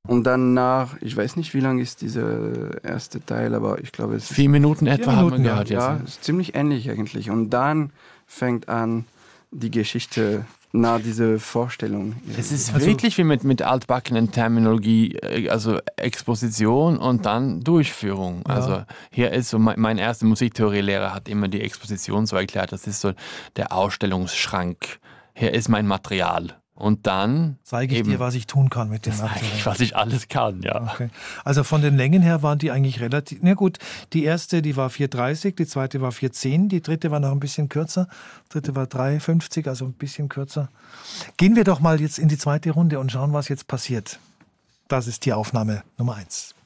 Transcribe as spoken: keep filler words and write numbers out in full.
Und dann nach, ich weiß nicht, wie lang ist dieser erste Teil, aber ich glaube, es ist... Vier Minuten etwa vier haben Minuten, wir gehört ja, jetzt. Ja, ist ziemlich ähnlich eigentlich. Und dann fängt an die Geschichte nach dieser Vorstellung. Es ist Also- wirklich wie mit, mit altbackenen Terminologie, äh, also Exposition und dann Durchführung. Ja. Also hier ist so, mein, mein erster Musiktheorielehrer hat immer die Exposition so erklärt, das ist so der Ausstellungsschrank. Hier ist mein Material. Und dann Zeige ich eben, dir, was ich tun kann mit dem zeige ich, Material. was ich alles kann, ja. Okay. Also von den Längen her waren die eigentlich relativ, na gut, die erste, die war vier dreißig, die zweite war vier zehn, die dritte war noch ein bisschen kürzer, die dritte war drei fünfzig, also ein bisschen kürzer. Gehen wir doch mal jetzt in die zweite Runde und schauen, was jetzt passiert. Das ist die Aufnahme Nummer eins.